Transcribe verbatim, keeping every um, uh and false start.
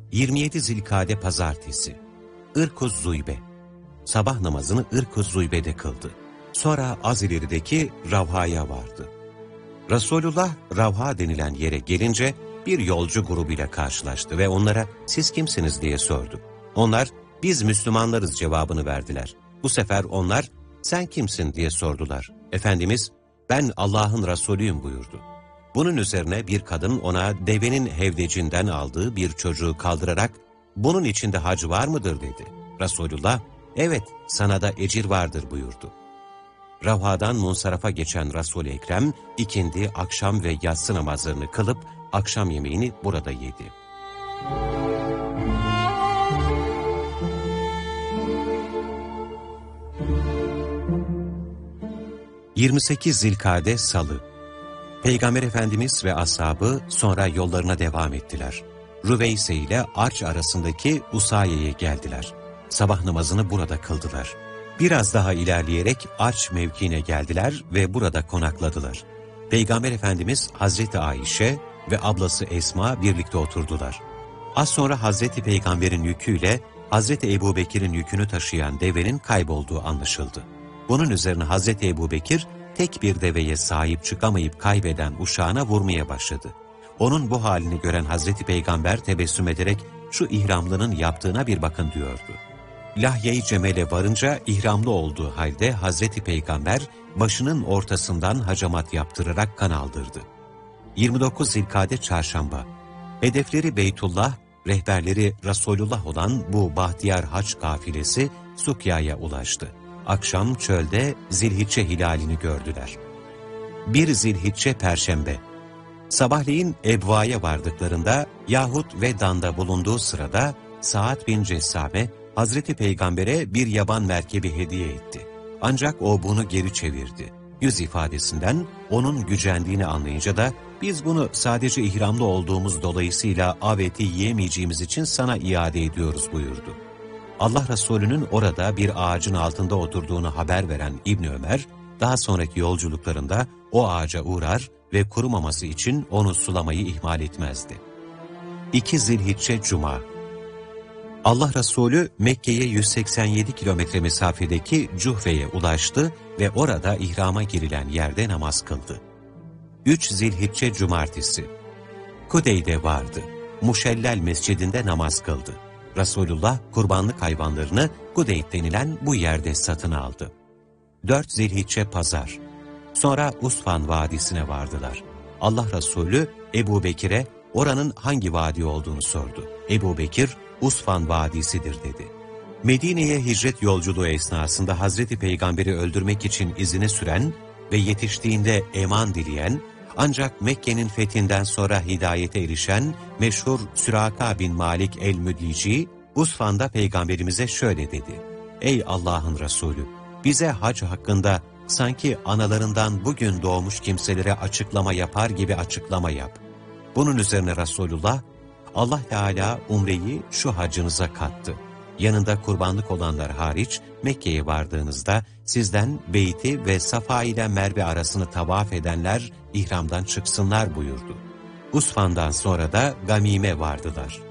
yirmi yedi Zilkade Pazartesi. İrkuz Zuybe. Sabah namazını İrkuz Zuybe'de kıldı. Sonra az ilerideki Ravha'ya vardı. Resulullah Ravha denilen yere gelince bir yolcu grubuyla karşılaştı ve onlara siz kimsiniz diye sordu. Onlar biz Müslümanlarız cevabını verdiler. Bu sefer onlar sen kimsin diye sordular. Efendimiz ben Allah'ın Resulüyüm buyurdu. Bunun üzerine bir kadın ona devenin hevdecinden aldığı bir çocuğu kaldırarak bunun içinde hac var mıdır dedi. Resulullah evet sana da ecir vardır buyurdu. Ravha'dan Munsaraf'a geçen Resul-i Ekrem ikindi, akşam ve yatsı namazlarını kılıp akşam yemeğini burada yedi. yirmi sekiz Zilkade Salı. Peygamber Efendimiz ve ashabı sonra yollarına devam ettiler. Rüveyse ile Arç arasındaki Usaye'ye geldiler. Sabah namazını burada kıldılar. Biraz daha ilerleyerek Arç mevkiine geldiler ve burada konakladılar. Peygamber Efendimiz Hazreti Ayşe ve ablası Esma birlikte oturdular. Az sonra Hazreti Peygamber'in yüküyle Hazreti Ebubekir'in yükünü taşıyan devenin kaybolduğu anlaşıldı. Bunun üzerine Hazreti Ebubekir tek bir deveye sahip çıkamayıp kaybeden uşağına vurmaya başladı. Onun bu halini gören Hazreti Peygamber tebessüm ederek şu ihramlının yaptığına bir bakın diyordu. Lahye-i Cemel'e varınca ihramlı olduğu halde Hazreti Peygamber başının ortasından hacamat yaptırarak kan aldırdı. yirmi dokuz Zilkade Çarşamba. Hedefleri Beytullah, rehberleri Resulullah olan bu bahtiyar hac kafilesi Sukya'ya ulaştı. Akşam çölde Zilhicce hilalini gördüler. bir Zilhicce Perşembe. Sabahleyin Ebva'ya vardıklarında yahut Vedan'da bulunduğu sırada Sa'd bin Cessame Hazreti Peygamber'e bir yaban merkebi hediye etti. Ancak o bunu geri çevirdi. Yüz ifadesinden onun gücendiğini anlayınca da biz bunu sadece ihramlı olduğumuz dolayısıyla av eti yiyemeyeceğimiz için sana iade ediyoruz buyurdu. Allah Resulü'nün orada bir ağacın altında oturduğunu haber veren İbni Ömer, daha sonraki yolculuklarında o ağaca uğrar ve kurumaması için onu sulamayı ihmal etmezdi. iki Zilhicce Cuma. Allah Resulü Mekke'ye yüz seksen yedi kilometre mesafedeki Cuhfe'ye ulaştı ve orada ihrama girilen yerde namaz kıldı. üç Zilhicce Cumartesi. Kudey'de vardı. Muşellel Mescidinde namaz kıldı. Resulullah kurbanlık hayvanlarını Kudeyd denilen bu yerde satın aldı. dört Zilhicce Pazar. Sonra Usfan Vadisi'ne vardılar. Allah Resulü Ebu Bekir'e oranın hangi vadi olduğunu sordu. Ebu Bekir, Usfan Vadisi'dir dedi. Medine'ye hicret yolculuğu esnasında Hazreti Peygamber'i öldürmek için izini süren ve yetiştiğinde eman dileyen, ancak Mekke'nin fethinden sonra hidayete erişen meşhur Süraka bin Malik el-Müdlici, Usfan'da Peygamberimize şöyle dedi. Ey Allah'ın Resulü! Bize hac hakkında sanki analarından bugün doğmuş kimselere açıklama yapar gibi açıklama yap. Bunun üzerine Resulullah, Allah Teala umreyi şu hacınıza kattı. Yanında kurbanlık olanlar hariç Mekke'ye vardığınızda sizden Beyti ve Safa ile Merve arasını tavaf edenler ihramdan çıksınlar buyurdu. Usfan'dan sonra da Gamim'e vardılar.